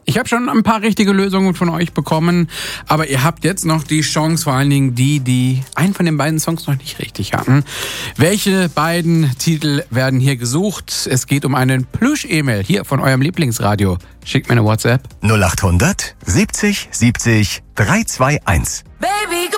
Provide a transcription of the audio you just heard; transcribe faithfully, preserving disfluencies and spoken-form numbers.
Ich habe schon ein paar richtige Lösungen von euch bekommen, aber ihr habt jetzt noch die Chance, vor allen Dingen die, die einen von den beiden Songs noch nicht richtig hatten. Welche beiden Titel werden hier gesucht? Es geht um einen Plüsch-E-Mail hier von eurem Lieblingsradio. Schickt mir eine WhatsApp. null acht hundert siebzig siebzig drei zwei eins. Baby,